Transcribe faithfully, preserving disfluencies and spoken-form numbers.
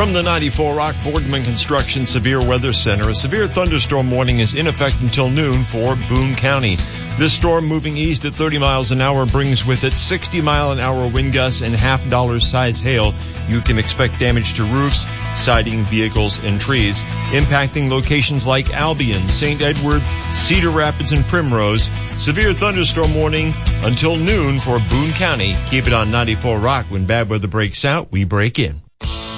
From the ninety-four Rock Boardman Construction Severe Weather Center, a severe thunderstorm warning is in effect until noon for Boone County. This storm, moving east at thirty miles an hour, brings with it sixty mile an hour wind gusts and half dollar size hail. You can expect damage to roofs, siding, vehicles, and trees, impacting locations like Albion, Saint Edward, Cedar Rapids, and Primrose. Severe thunderstorm warning until noon for Boone County. Keep it on ninety-four Rock. When bad weather breaks out, we break in.